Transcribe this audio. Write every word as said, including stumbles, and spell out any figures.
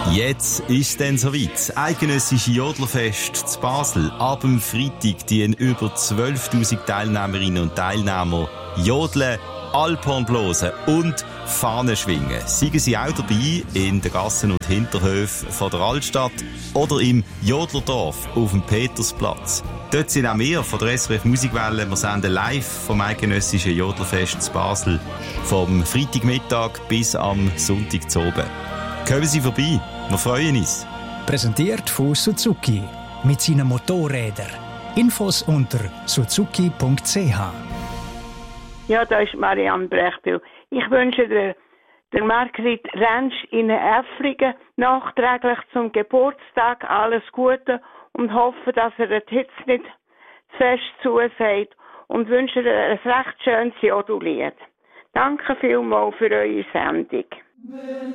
Jetzt ist es dann soweit. Das eidgenössische Jodlerfest zu Basel. Ab dem Freitag dienen über zwölftausend Teilnehmerinnen und Teilnehmer jodeln, Alphorn blosen und Fahnen schwingen. Seien Sie auch dabei in den Gassen und Hinterhöfen von der Altstadt oder im Jodlerdorf auf dem Petersplatz. Dort sind auch wir von der S R F Musikwelle. Wir senden live vom eidgenössischen Jodlerfest zu Basel. Vom Freitagmittag bis am Sonntag zu oben. Kommen Sie vorbei, wir freuen uns. Präsentiert von Suzuki mit seinen Motorrädern. Infos unter suzuki punkt c h. Ja, da ist Marianne Brechbühl. Ich wünsche der, der Margrit Rentsch in Äfflingen nachträglich zum Geburtstag alles Gute und hoffe, dass er die Hitze nicht zu fest zusagt und wünsche ihr ein recht schönes Jodellied. Danke vielmals für eure Sendung.